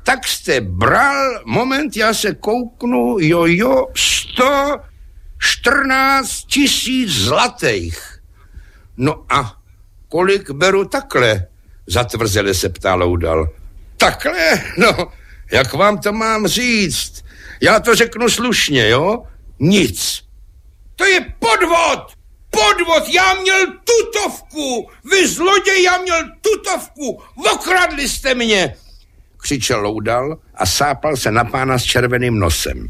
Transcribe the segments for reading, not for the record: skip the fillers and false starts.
tak jste bral, moment, já se kouknu, 114 000 zlatých. No a kolik beru takhle? Zatvrzele se ptá Loudal. Takhle? No, jak vám to mám říct? Já to řeknu slušně, jo? Nic. To je podvod! Podvod! Já měl tutovku! Vy zloděj, já měl tutovku! Okradli jste mě! Křičel Loudal a sápal se na pána s červeným nosem.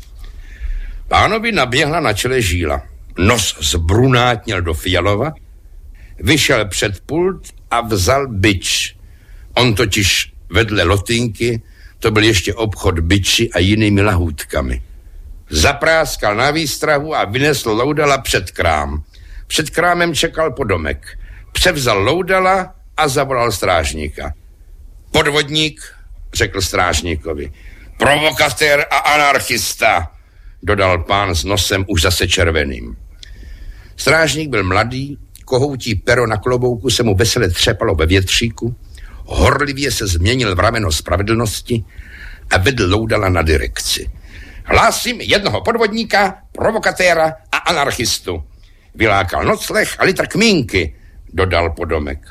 Pánovi naběhla na čele žíla. Nos zbrunátněl do fialova, vyšel před pult a vzal bič. On totiž vedle Lotynky, to byl ještě obchod biči a jinými lahůdkami. Zapráskal na výstrahu a vynesl Loudala před krám. Před krámem čekal podomek. Převzal Loudala a zavolal strážníka. Podvodník, řekl strážníkovi. Provokatér a anarchista, dodal pán s nosem už zase červeným. Strážník byl mladý, kohoutí pero na klobouku se mu vesele třepalo ve větříku, horlivě se změnil v rameno spravedlnosti a vedl Loudala na direkci. Hlásím jednoho podvodníka, provokatéra a anarchistu. Vylákal nocleh a litr kmínky, dodal podomek.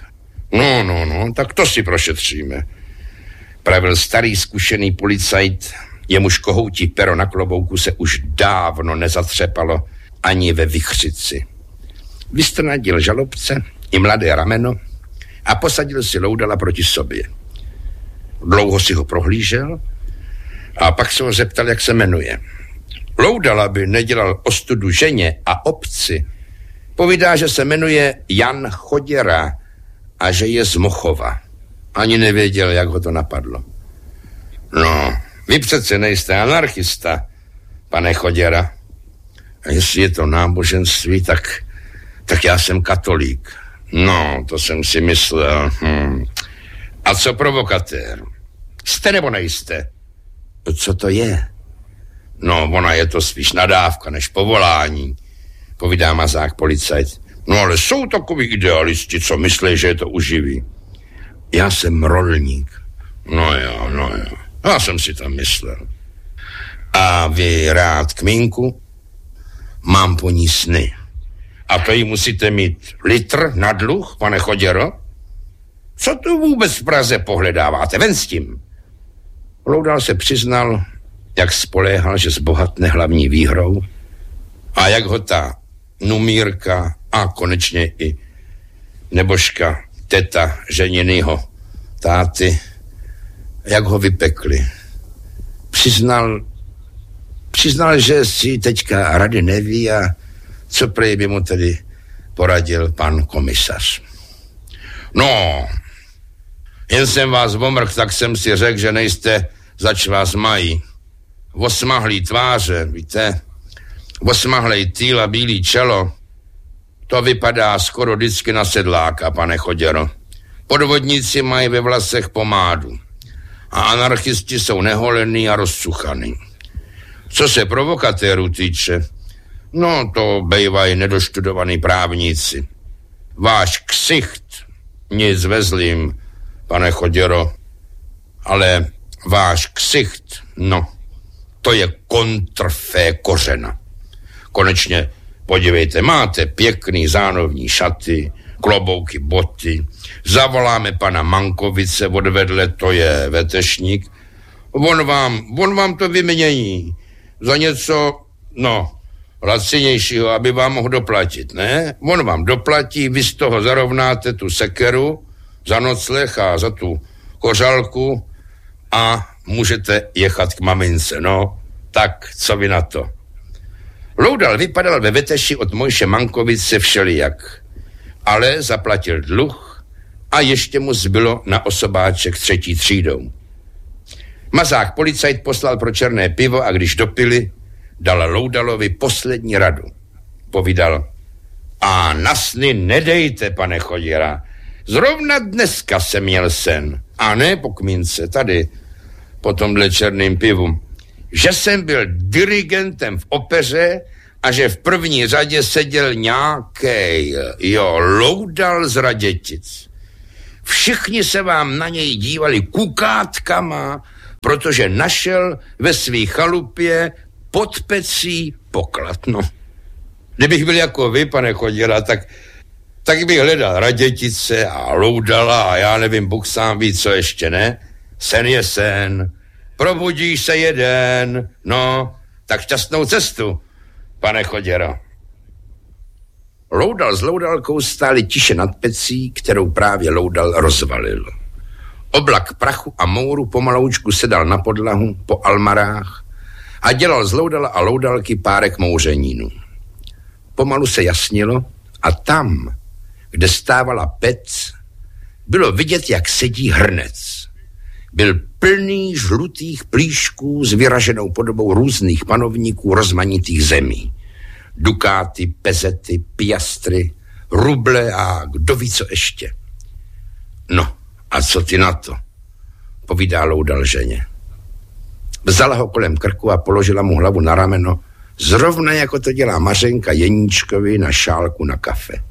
No, tak to si prošetříme. Pravil starý zkušený policajt, jemuž kohoutí pero na klobouku se už dávno nezatřepalo ani ve vichřici. Vystrnadil žalobce i mladé rameno a posadil si Loudala proti sobě. Dlouho si ho prohlížel a pak se ho zeptal, jak se jmenuje. Loudala by nedělal ostudu ženě a obci. Povídá, že se jmenuje Jan Choděra a že je z Mochova. Ani nevěděl, jak ho to napadlo. No, vy přece nejste anarchista, pane Choděra. A jestli je to náboženství, tak já jsem katolík. No, to jsem si myslel. A co provokatér? Jste nebo nejste? Co to je? No, ona je to spíš nadávka než povolání, povídá mazák policajt. No, ale jsou takoví idealisti, co myslí, že je to uživí. Já jsem rolník. No jo. Já jsem si to myslel. A vy rád kmínku? Mám po ní sny. A to jí musíte mít litr na dluh, pane Choděro? Co tu vůbec v Praze pohledáváte? Ven s tím. Loudal se přiznal, jak spoléhal, že zbohatne hlavní výhrou a jak ho ta numírka a konečně i nebožka, teta ženinýho táty, jak ho vypekli. Přiznal, že si teďka rady neví a co prej by mu tedy poradil pan komisař. No, jen jsem vás omrk, tak jsem si řekl, že nejste, zač vás mají. Osmahlý tváře, víte, osmahlej týl a bílý čelo, to vypadá skoro vždycky na sedláka, pane Choděro. Podvodníci mají ve vlasech pomádu a anarchisti jsou neholený a rozcuchaný. Co se provokatérů týče, no to bejvají nedoštudovaný právníci. Váš ksicht, nic ve zlým, pane Choděro, ale váš ksicht, no, to je kontrfé kořena. Konečně, podívejte, máte pěkný zánovní šaty, klobouky, boty, zavoláme pana Mankovice odvedle, to je vetešník, on vám to vymění za něco, no, lacinějšího, aby vám mohl doplatit, ne? On vám doplatí, vy z toho zarovnáte tu sekeru za nocleh a za tu kořálku a můžete jechat k mamince, no. Tak, co vy na to? Loudal vypadal ve veteši od Mojše Mankovice všelijak, ale zaplatil dluh a ještě mu zbylo na osobáček 3. třídou. Mazák policajt poslal pro černé pivo a když dopili, dal Loudalovi poslední radu. Povídal, a na sny nedejte, pane Choděra. Zrovna dneska jsem měl sen, a ne po kmínce, tady, po tomhle černým pivu, že jsem byl dirigentem v opeře a že v první řadě seděl nějaký, Loudal z Radětic. Všichni se vám na něj dívali kukátkama protože našel ve své chalupě pod pecí poklad. No. Kdybych byl jako vy, pane Choděra, tak bych hledal Radětice a Loudala a já nevím, Bůh sám ví, co ještě, ne? Sen je sen, probudíš se jeden, no, tak šťastnou cestu, pane Choděra. Loudal s Loudalkou stáli tiše nad pecí, kterou právě Loudal rozvalil. Oblak prachu a mouru pomaloučku sedal na podlahu po almarách a dělal z Loudala a Loudalky párek mouřeninu. Pomalu se jasnilo a tam, kde stávala pec, bylo vidět, jak sedí hrnec. Byl plný žlutých plíšků s vyraženou podobou různých panovníků rozmanitých zemí. Dukáty, pezety, piastry, ruble a kdo ví co ještě. No, a co ty na to? Povídá Loudal ženě. Vzala ho kolem krku a položila mu hlavu na rameno, zrovna jako to dělá Mařenka Jeníčkovi na šálku na kafe.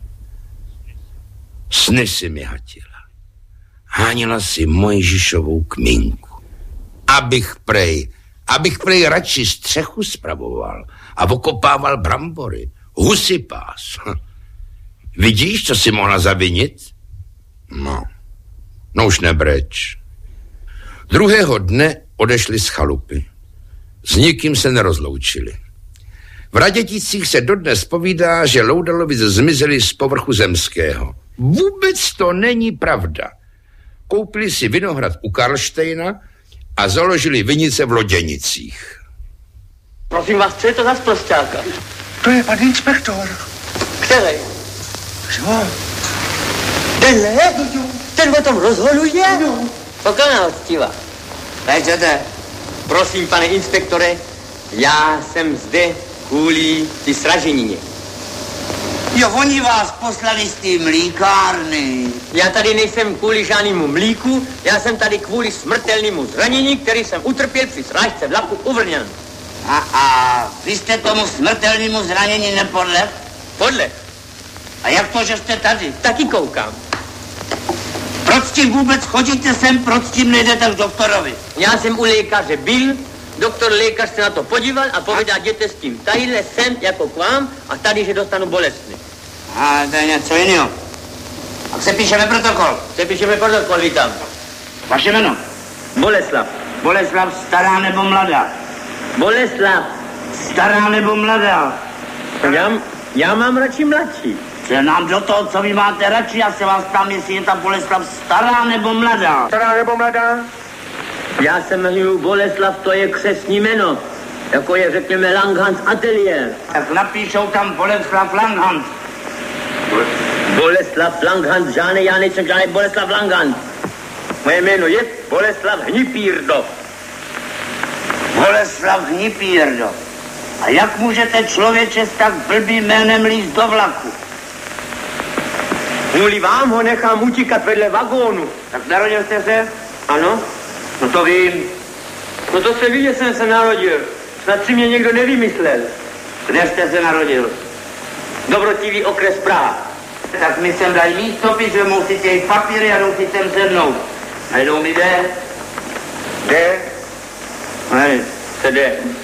Sny si mi hatila. Hánila si Mojžišovou kminku. Abych prej radši střechu spravoval a okopával brambory. Husy pás. Vidíš, co si mohla zavinit? No už nebreč. Druhého dne odešli z chalupy. S nikým se nerozloučili. V Raděticích se dodnes povídá, že Loudalovi zmizeli z povrchu zemského. Vůbec to není pravda. Koupili si vinohrad u Karlštejna a založili vinice v Loděnicích. Prosím vás, co je to za sprosťáka? To je pan inspektor. Který? Jo. Tenhle? Ten o tom rozhoduje? Jo. Pokládá hostiva. Lečete, prosím, pane inspektore, já jsem zde kvůli ty sraženině. Jo, oni vás poslali z té mlíkárny. Já tady nejsem kvůli žádnému mlíku, já jsem tady kvůli smrtelnému zranění, který jsem utrpěl při srážce vlaku u Vrňan. A vy jste tomu smrtelnému zranění nepodlehl? Podle. A jak to, že jste tady? Taky koukám. Proč tím vůbec chodíte sem, proč tím nejdete k doktorovi? Já jsem u lékaře byl, lékař se na to podíval a povedal, jděte s tím tadyhle sem jako k vám a tady, že dostanu bolestný. A to je něco jiného. Tak se píšeme protokol. Vítám. Vaše jméno? Boleslav. Boleslav, stará nebo mladá? Boleslav. Stará nebo mladá? Já mám radši mladší. Se nám do toho, co vy máte radši, já se vás ptám, jestli je ta Boleslav stará nebo mladá. Stará nebo mladá? Já se jmenuji Boleslav, to je křestní jméno. Jako je, řekněme, Langhans Atelier. Tak napíšou tam Boleslav Langhans. Boleslav Langhans, žádný, já nejsem žádný Boleslav Langhans. Moje jméno je Boleslav Hnipírdov. Boleslav Hnipírdov. A jak můžete člověče s tak blbým jménem líst do vlaku? Kvůli vám ho nechám utíkat vedle vagónu. Tak narodil jste se? Ano? No to vím. No to se ví, že jsem se narodil. Snad si mě někdo nevymyslel. Kde jste se narodil? Dobrotivý okres Praha. Tak mi sem dají místopis, že musíte jít papíry a jdou si sem sednout. Najdou mi jde? Jde? Hej. Se jde.